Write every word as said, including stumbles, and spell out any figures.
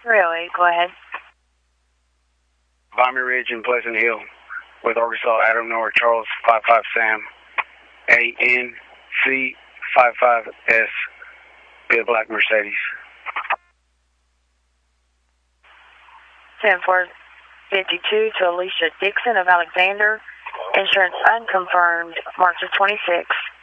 three oh eight, go ahead. Vimy Ridge and Pleasant Hill with Arkansas Adam Noah Charles five five Sam A N C five five S, be a black Mercedes. ten four fifty-two to Alicia Dixon of Alexander. Insurance unconfirmed, March of twenty-six.